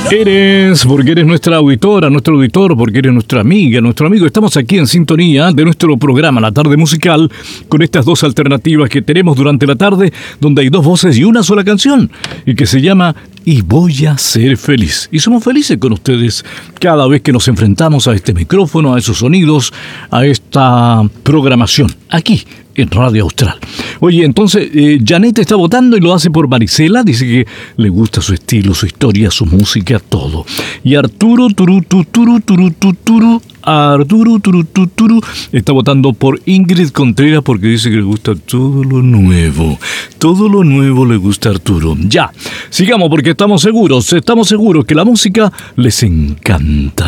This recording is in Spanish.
Eres, porque eres nuestra auditora, nuestro auditor, porque eres nuestra amiga, nuestro amigo. Estamos aquí en sintonía de nuestro programa La Tarde Musical con estas dos alternativas que tenemos durante la tarde, donde hay dos voces y una sola canción, y que se llama Y voy a ser feliz. Y somos felices con ustedes cada vez que nos enfrentamos a este micrófono, a esos sonidos, a esta programación, aquí en Radio Austral. Oye, entonces, Janet está votando y lo hace por Marisela. Dice que le gusta su estilo, su historia, su música, todo. Y Arturo está votando por Ingrid Contreras porque dice que le gusta todo lo nuevo. Todo lo nuevo le gusta a Arturo. Ya, sigamos porque estamos seguros que la música les encanta.